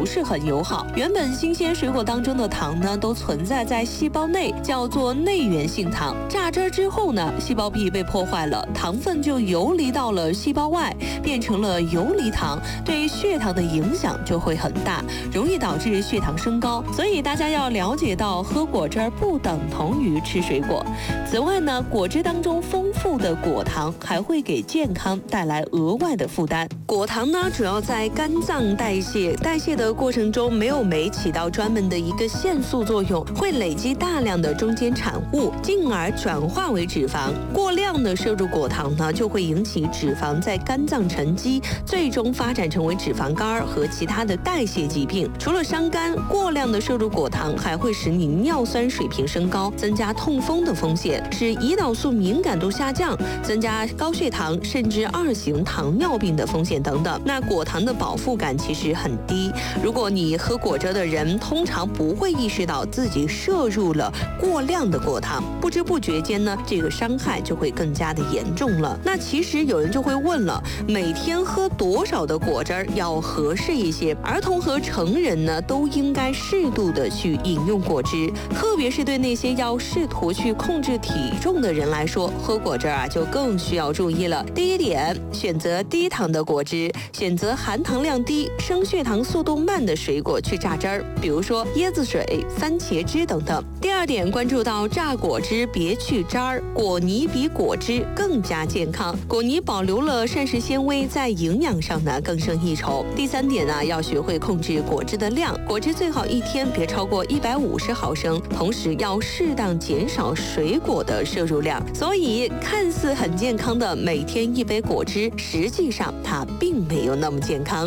不是很友好。原本新鲜水果当中的糖呢，都存在在细胞内，叫做内源性糖。榨汁之后呢，细胞壁被破坏了，糖分就游离到了细胞外，变成了游离糖，对血糖的影响就会很大，容易导致血糖升高。所以大家要了解到，喝果汁不等同于吃水果。此外呢，果汁当中丰富的果糖还会给健康带来额外的负担。果糖呢，主要在肝脏代谢的过程中，没有酶起到专门的一个限速作用，会累积大量的中间产物，进而转化为脂肪。过量的摄入果糖呢，就会引起脂肪在肝脏沉积，最终发展成为脂肪肝和其他的代谢疾病。除了伤肝，过量的摄入果糖还会使你尿酸水平升高，增加痛风的风险，使胰岛素敏感度下降，增加高血糖甚至2型糖尿病的风险等等。那果糖的饱腹感其实很低，如果你喝果汁的人，通常不会意识到自己摄入了过量的果糖，不知不觉间呢，这个伤害就会更加的严重了。那其实有人就会问了，每天喝多少的果汁要合适一些？儿童和成人呢，都应该适度的去饮用果汁，特别是对那些要试图去控制体重的人来说，喝果汁就更需要注意了。第一点，选择低糖的果汁，选择含糖量低、升血糖速度慢的水果去榨汁儿，比如说椰子水、番茄汁等等。第二点，关注到榨果汁别去渣儿，果泥比果汁更加健康。果泥保留了膳食纤维，在营养上呢更胜一筹。第三点呢，要学会控制果汁的量，果汁最好一天别超过150毫升，同时要适当减少水果的摄入量。所以看似很健康的每天一杯果汁，实际上它并没有那么健康。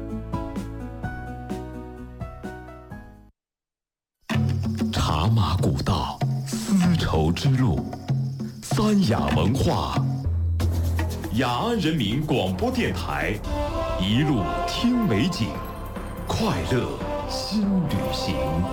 茶马古道，丝绸之路，三雅文化，雅安人民广播电台，一路听美景，快乐新旅行。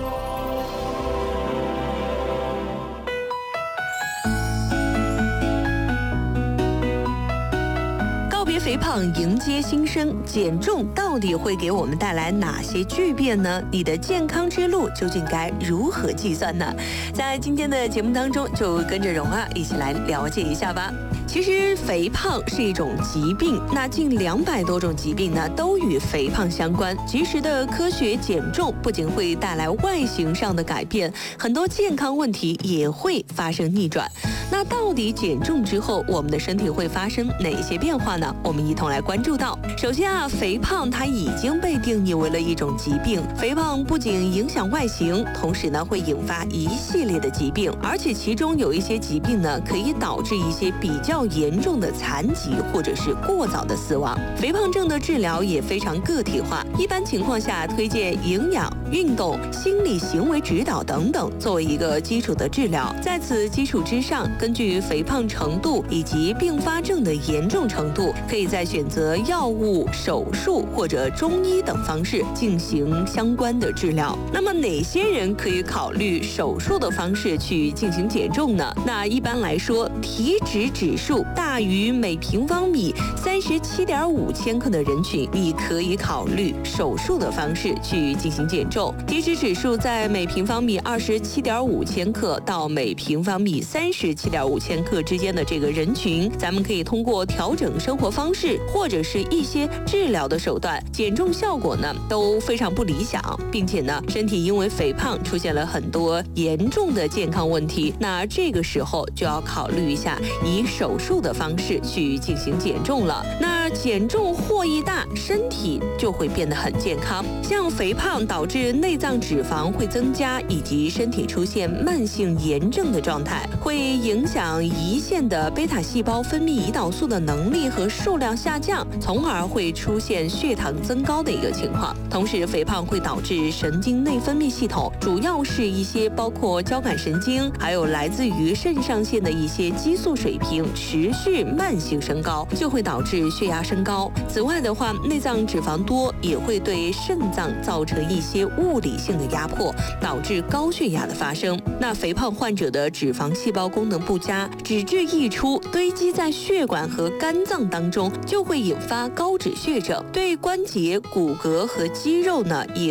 肥胖迎接新生，减重到底会给我们带来哪些巨变呢？你的健康之路究竟该如何计算呢？在今天的节目当中，就跟着蓉一起来了解一下吧。其实肥胖是一种疾病，那近200多种疾病呢都与肥胖相关。及时的科学减重不仅会带来外形上的改变，很多健康问题也会发生逆转。那到底减重之后，我们的身体会发生哪些变化呢？我们一同来关注到。首先肥胖它已经被定义为了一种疾病。肥胖不仅影响外形，同时呢会引发一系列的疾病，而且其中有一些疾病呢可以导致一些比较严重的残疾或者是过早的死亡。肥胖症的治疗也非常个体化，一般情况下推荐营养、运动、心理行为指导等等作为一个基础的治疗。在此基础之上，根据肥胖程度以及并发症的严重程度，可以再选择药物、手术或者中医等方式进行相关的治疗。那么哪些人可以考虑手术的方式去进行减重呢？那一般来说，体脂指数大于每平方米37.5千克的人群，你可以考虑手术的方式去进行减重。体脂指数在每平方米27.5千克到每平方米37.5千克之间的这个人群，咱们可以通过调整生活方式或者是一些治疗的手段，减重效果呢都非常不理想，并且呢身体因为肥胖出现了很多严重的健康问题，那这个时候就要考虑一下以手术的方式去进行减重了。那减重获益大，身体就会变得很健康。像肥胖导致内脏脂肪会增加，以及身体出现慢性炎症的状态，会影响胰腺的贝塔细胞分泌胰岛素的能力和数量下降，从而会出现血糖增高的一个情况。同时肥胖会导致神经内分泌系统，主要是一些包括交感神经还有来自于肾上腺的一些激素水平持续慢性升高，就会导致血压升高。此外的话，内脏脂肪多也会对肾脏造成一些物理性的压迫，导致高血压的发生。那肥胖患者的脂肪细胞功能不佳，脂质溢出堆积在血管和肝脏当中，就会引发高脂血症，对关节、骨骼和肌肉呢也